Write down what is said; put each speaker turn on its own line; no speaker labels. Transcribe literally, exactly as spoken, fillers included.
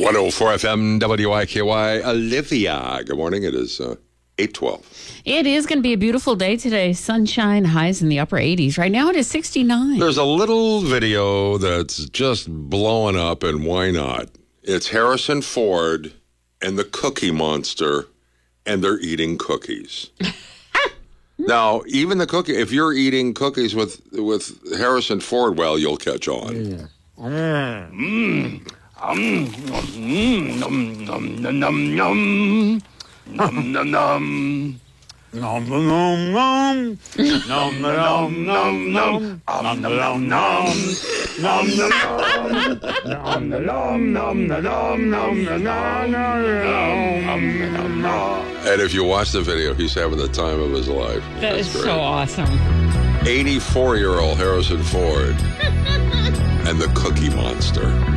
one oh four F M W I K Y. Olivia. Good morning. It is uh, eight twelve.
It is going to be a beautiful day today. Sunshine, highs in the upper eighties. Right now it is sixty-nine.
There's a little video that's just blowing up, and why not? It's Harrison Ford and the Cookie Monster, and they're eating cookies. Now, even the cookie, if you're eating cookies with with Harrison Ford, well, you'll catch on.
Mm. Mm. Um, mm. Num, num, num, num, num. Num, num, num. Nom, nom, nom. Nom, nom, nom, nom. Nom, nom, nom, nom. Nom, nom, nom. Nom, nom, nom, nom, nom, nom, nom.
And if you watch the video, he's having the time of his life.
That
That's
is
great.
so awesome.
eighty-four-year-old Harrison Ford and the Cookie Monster.